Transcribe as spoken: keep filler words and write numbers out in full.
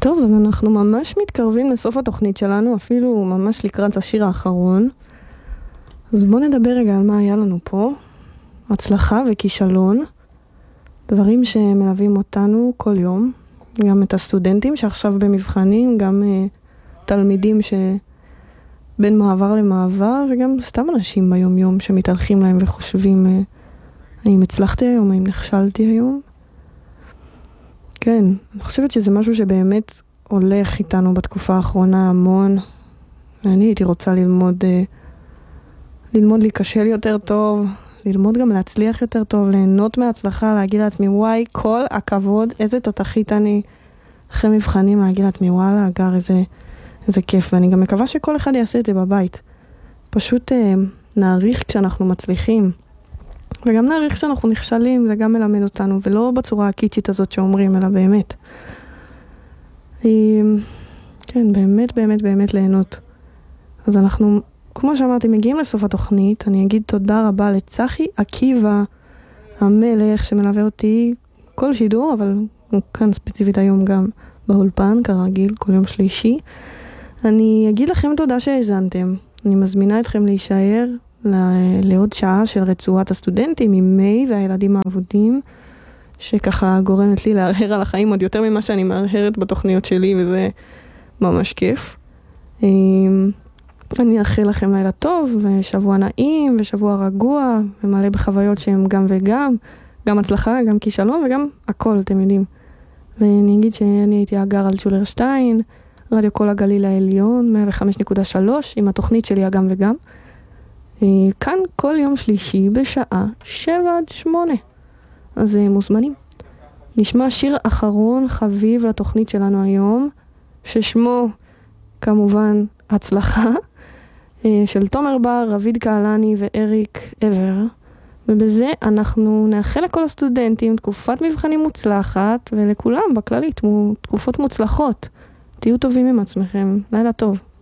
טוב, אז אנחנו ממש מתקרבים לסוף התוכנית שלנו, אפילו ממש לקראת השיר האחרון. אז בואו נדבר רגע על מה היה לנו פה. הצלחה וכישלון, דברים שמלווים אותנו כל יום, גם את הסטודנטים שעכשיו במבחנים, גם uh, תלמידים שבין מעבר למעבר, וגם סתם אנשים ביום יום שמתהלכים להם וחושבים uh, האם הצלחתי היום, האם נכשלתי היום. כן, אני חושבת שזה משהו שבאמת הולך איתנו בתקופה האחרונה המון. ואני הייתי רוצה ללמוד, uh, ללמוד להיכשל יותר טוב, ללמוד גם להצליח יותר טוב, ליהנות מההצלחה, להגיד לעצמי, וואי, כל הכבוד, איזה תותחית אני, אחרי מבחנים, להגיד לעצמי, וואלה, אגר, איזה, איזה כיף. ואני גם מקווה שכל אחד יעשה את זה בבית. פשוט אה, נעריך כשאנחנו מצליחים. וגם נעריך כשאנחנו נכשלים, זה גם מלמד אותנו, ולא בצורה הקיצ'ית הזאת שאומרים, אלא באמת. אה, כן, באמת, באמת, באמת ליהנות. אז אנחנו... כמו שאמרתי, מגיעים לסוף התוכנית, אני אגיד תודה רבה לצחי עקיבא המלך שמלווה אותי כל שידור, אבל הוא כאן ספציפית היום גם באולפן, כרגיל, כל יום שלישי. אני אגיד לכם תודה שהאזנתם. אני מזמינה אתכם להישאר לעוד שעה של רצועת הסטודנטים עם מי והילדים האבודים, שככה גורמת לי להרהר על החיים עוד יותר ממה שאני מהרהרת בתוכניות שלי, וזה ממש כיף. אני אאחל לכם לילה טוב, ושבוע נעים, ושבוע רגוע, ומלא בחוויות שהם גם וגם, גם הצלחה, גם כישלון, וגם הכל, אתם יודעים. ואני אגיד שאני הייתי אגר אלטשולר שטיין, רדיו כל הגליל העליון, מאה וחמש נקודה שלוש, עם התוכנית שלי הגם וגם. כאן כל יום שלישי בשעה שבע עד שמונה. אז מוזמנים. נשמע שיר אחרון חביב לתוכנית שלנו היום, ששמו כמובן הצלחה, של תומר בר, רביד קהלני ואריק אבר. ובזה אנחנו נאחל לכל הסטודנטים תקופת מבחנים מוצלחת, ולכולם בכללית תקופות מוצלחות. תהיו טובים עם עצמכם. לילה טוב.